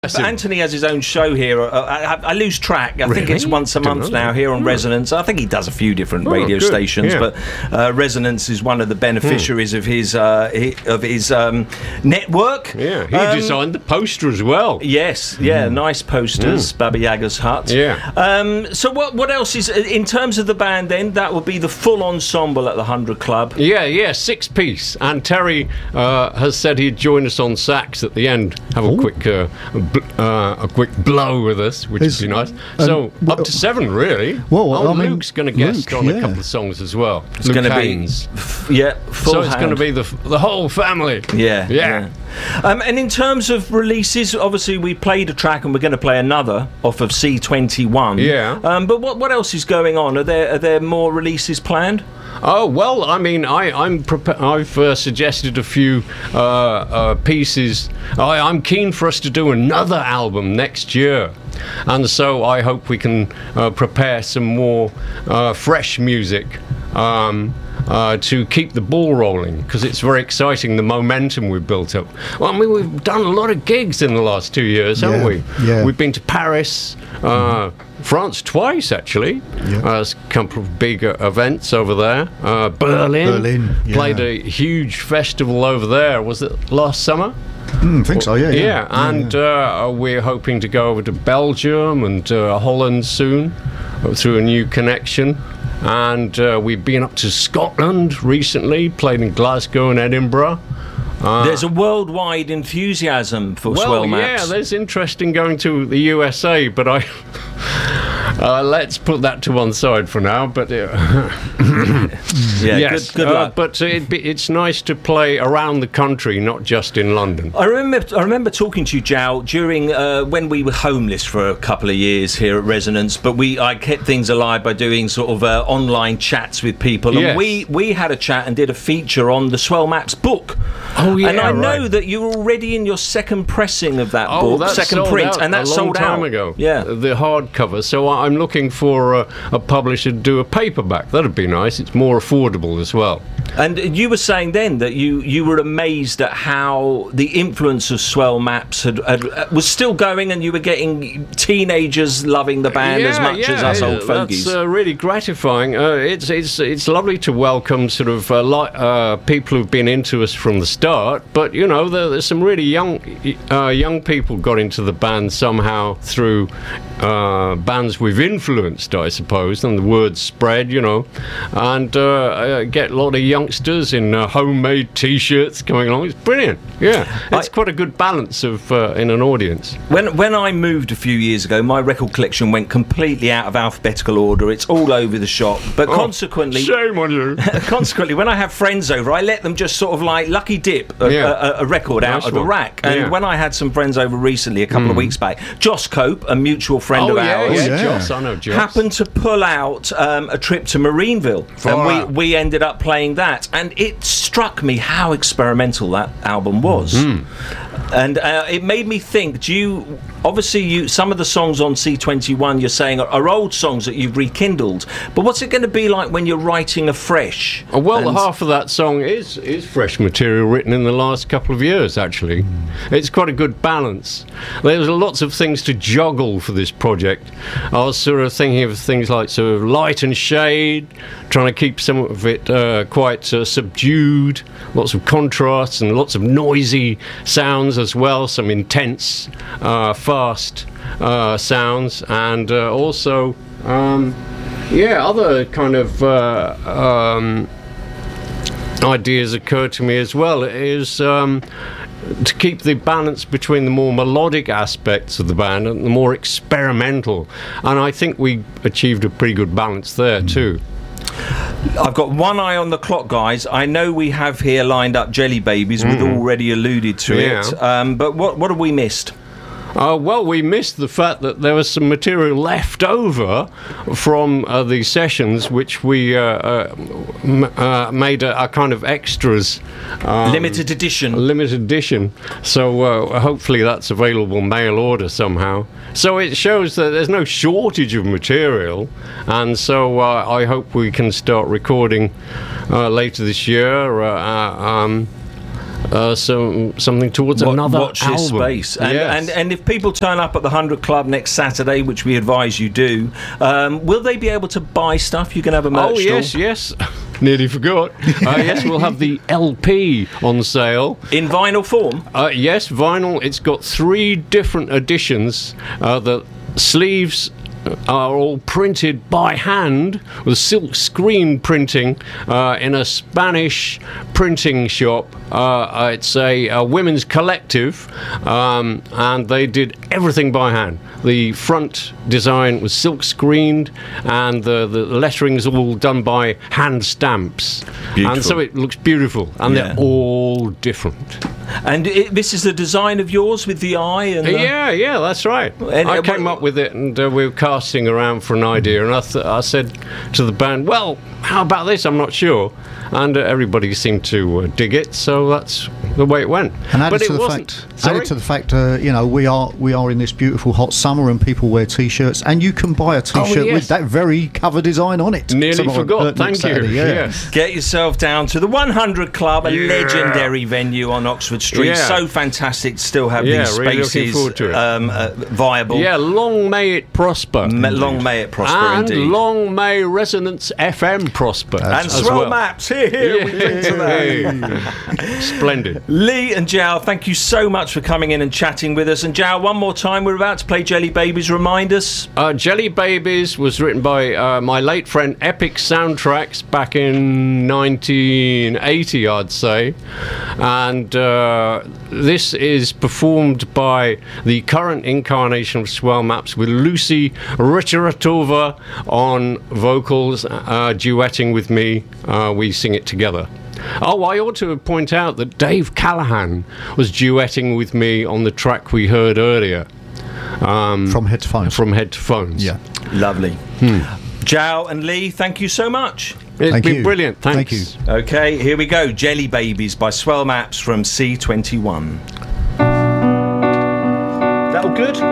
Anthony has his own show here. I lose track. I think it's once a month now here on Resonance. I think he does a few different radio stations, but Resonance is one of the beneficiaries of his network. Yeah, he designed the poster as well. Yes, nice posters. Baba Yaga's hut. Yeah. So what else is in terms of the band? Then that will be the full ensemble at the 100 Club. Yeah, 6-piece. And Terry has said he'd join us on sax at the end. Have a quick blow with us, which would be nice. So up to 7, really. Well, Luke's going to guest on a couple of songs as well. It's going to be full. So it's going to be the whole family. Yeah. And in terms of releases, obviously we played a track and we're going to play another off of C21. Yeah. But what else is going on? Are there more releases planned? Oh well, I mean, I've suggested a few pieces. I'm keen for us to do another album next year, and so I hope we can prepare some more fresh music to keep the ball rolling, because it's very exciting, the momentum we've built up. Well, I mean, we've done a lot of gigs in the last 2 years, haven't we? Yeah. We've been to Paris, France twice, actually. A couple of big events over there. Berlin. Played a huge festival over there. Was it last summer? I think so, yeah. And we're hoping to go over to Belgium and Holland soon through a new connection. And we've been up to Scotland recently, played in Glasgow and Edinburgh. There's a worldwide enthusiasm for swell maps. Yeah, there's interest in going to the USA, but let's put that to one side for now. But yes, good luck. But it's nice to play around the country, not just in London. I remember talking to you, Jow, during when we were homeless for a couple of years here at Resonance. But I kept things alive by doing sort of online chats with people, and we had a chat and did a feature on the Swell Maps book. Oh yeah, and I know that you're already in your second pressing of that book, second sold print, out and that's a long sold time out ago. Yeah, the hardcover. So I'm looking for a publisher to do a paperback. That'd be nice. It's more affordable as well. And you were saying then that you were amazed at how the influence of Swell Maps was still going, and you were getting teenagers loving the band as much as us old fogies. That's really gratifying. It's lovely to welcome sort of people who've been into us from the start, but you know there's some really young people got into the band somehow through bands we've influenced, I suppose, and the word spread, you know, and get a lot of youngsters in homemade T-shirts coming along. It's brilliant. It's quite a good balance of in an audience. When I moved a few years ago, my record collection went completely out of alphabetical order. It's all over the shop, but consequently, shame on you. Consequently, when I have friends over, I let them just sort of like lucky dip a record out of the rack. And when I had some friends over recently, a couple of weeks back, Joss Cope, a mutual friend of ours, Joss, I know Joss, happened to pull out a trip to Marineville, and we ended up playing that, and it struck me how experimental that album was. And it made me think, some of the songs on C21 you're saying are old songs that you've rekindled, but what's it going to be like when you're writing afresh? Half of that song is fresh material written in the last couple of years, actually. It's quite a good balance. There's lots of things to juggle for this project. I was sort of thinking of things like sort of light and shade, trying to keep some of it quite subdued, lots of contrasts and lots of noisy sounds as well, some intense, fast sounds, and also other kind of ideas occur to me as well. It is to keep the balance between the more melodic aspects of the band and the more experimental, and I think we achieved a pretty good balance there too. I've got one eye on the clock, guys. I know we have here lined up Jelly Babies. We've already alluded to it. But what have we missed? We missed the fact that there was some material left over from the sessions, which we made a kind of extras. Limited edition. So hopefully that's available mail order somehow. So it shows that there's no shortage of material, and so I hope we can start recording later this year. something towards another watch album. This space. And if people turn up at the 100 Club next Saturday, which we advise you do, will they be able to buy stuff? You can have a merch stall. Yes. Nearly forgot. Yes, we'll have the LP on sale. In vinyl form? Yes, vinyl. It's got 3 different editions. The sleeves are all printed by hand with silk screen printing in a Spanish printing shop. It's a women's collective, and they did everything by hand. The front design was silk screened, and the lettering is all done by hand stamps. Beautiful. And so it looks beautiful, and they're all different. And this is a design of yours with the eye? And yeah, that's right. And I came up with it, and we were casting around for an idea, and I said to the band, well, how about this? I'm not sure. And everybody seemed to dig it, so that's the way it went. And added to the fact, we are in this beautiful hot summer, and people wear T-shirts, and you can buy a T-shirt with that very cover design on it. Nearly forgot. Thank you. Yes. Get yourself down to the 100 Club, a legendary venue on Oxford Street. Yeah. So fantastic to still have these spaces really looking forward to it. Viable. Yeah, long may it prosper. Long may it prosper, and indeed. Long may Resonance FM prosper. And Swell Maps, here we drink to that. Splendid. Lee and Jow, thank you so much for coming in and chatting with us. And Jow, one more time, we're about to play Jelly Babies. Remind us. Jelly Babies was written by my late friend Epic Soundtracks back in 1980, I'd say. And this is performed by the current incarnation of Swell Maps, with Lucy Richaratova on vocals, duetting with me. We sing it together. Oh, I ought to point out that Dave Callahan was duetting with me on the track we heard earlier. From Head to Phones. From Head to Phones. Yeah. Lovely. Jow and Lee, thank you so much. It's been brilliant. Thanks. Thank you. Okay, here we go. Jelly Babies by Swell Maps from C21. That all good?